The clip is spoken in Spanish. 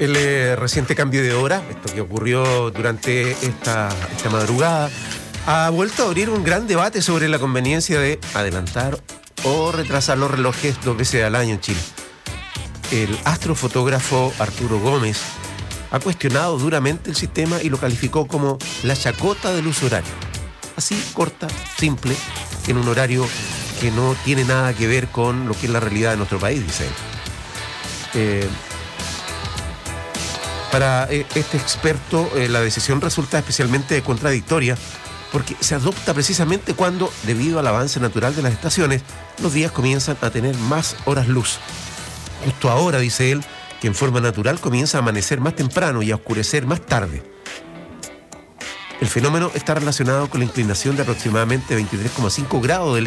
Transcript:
El reciente cambio de hora, esto que ocurrió durante esta madrugada, ha vuelto a abrir un gran debate sobre la conveniencia de adelantar o retrasar los relojes 2 veces al año en Chile. El astrofotógrafo Arturo Gómez ha cuestionado duramente el sistema y lo calificó como la chacota del uso horario. Así, corta, simple, en un horario que no tiene nada que ver con lo que es la realidad de nuestro país, dice él. Para este experto, la decisión resulta especialmente contradictoria porque se adopta precisamente cuando, debido al avance natural de las estaciones, los días comienzan a tener más horas luz. Justo ahora, dice él, que en forma natural comienza a amanecer más temprano y a oscurecer más tarde. El fenómeno está relacionado con la inclinación de aproximadamente 23,5 grados del